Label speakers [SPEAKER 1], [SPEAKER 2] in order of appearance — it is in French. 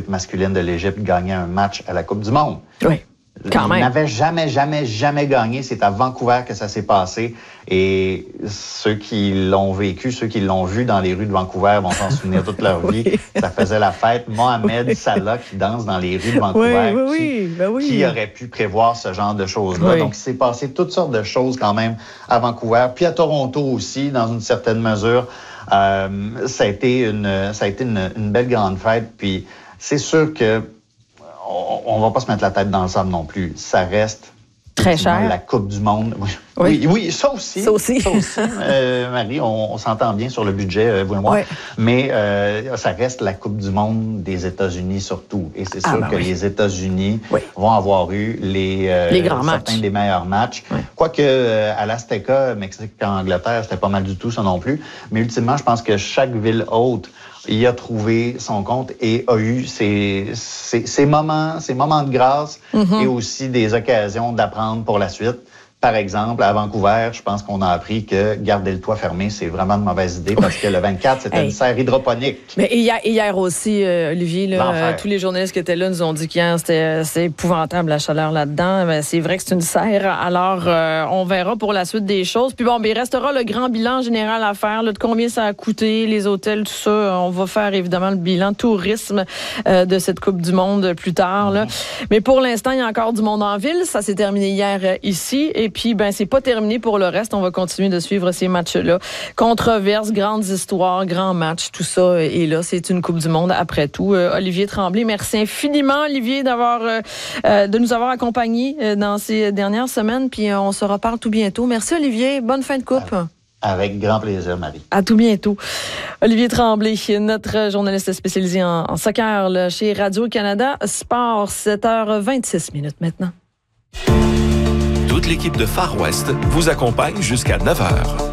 [SPEAKER 1] masculine de l'Égypte gagnait un match à la Coupe du Monde.
[SPEAKER 2] Oui. Quand même.
[SPEAKER 1] Ils n'avaient jamais gagné. C'est à Vancouver que ça s'est passé. Et ceux qui l'ont vécu, ceux qui l'ont vu dans les rues de Vancouver vont s'en souvenir toute leur vie. Ça faisait la fête. Mohamed Salah qui danse dans les rues de Vancouver. Qui aurait pu prévoir ce genre de choses-là? Donc, il s'est passé toutes sortes de choses quand même à Vancouver. Puis à Toronto aussi, dans une certaine mesure. Ça a été une belle grande fête. Puis c'est sûr que on va pas se mettre la tête dans le sable non plus. Ça reste
[SPEAKER 2] très cher.
[SPEAKER 1] La Coupe du Monde. Oui, ça aussi. Marie, on s'entend bien sur le budget, vous et moi. Oui. Mais ça reste la Coupe du Monde des États-Unis surtout. Et c'est sûr que les États-Unis vont avoir eu les grands certains des meilleurs matchs. Oui. Quoique à l'Azteca, Mexique et Angleterre, c'était pas mal du tout ça non plus. Mais ultimement, je pense que chaque ville hôte y a trouvé son compte et a eu ses moments de grâce et aussi des occasions d'apprendre pour la suite. Par exemple, à Vancouver, je pense qu'on a appris que garder le toit fermé, c'est vraiment une mauvaise idée parce que le 24, c'était une serre hydroponique.
[SPEAKER 2] Mais hier aussi, Olivier, là, tous les journalistes qui étaient là nous ont dit qu'hier, c'est épouvantable la chaleur là-dedans. Mais c'est vrai que c'est une serre. Alors, on verra pour la suite des choses. Puis bon, il restera le grand bilan général à faire, là, de combien ça a coûté, les hôtels, tout ça. On va faire évidemment le bilan tourisme de cette Coupe du Monde plus tard. Là. Mais pour l'instant, il y a encore du monde en ville. Ça s'est terminé hier ici. Et puis, c'est pas terminé pour le reste. On va continuer de suivre ces matchs-là. Controverses, grandes histoires, grands matchs, tout ça est là. C'est une Coupe du Monde après tout. Olivier Tremblay, merci infiniment, Olivier, de nous avoir accompagnés dans ces dernières semaines. Puis on se reparle tout bientôt. Merci, Olivier. Bonne fin de Coupe.
[SPEAKER 1] Avec grand plaisir, Marie.
[SPEAKER 2] À tout bientôt. Olivier Tremblay, notre journaliste spécialisé en soccer là, chez Radio-Canada Sport, 7h26 maintenant.
[SPEAKER 3] Toute l'équipe de Far West vous accompagne jusqu'à 9h.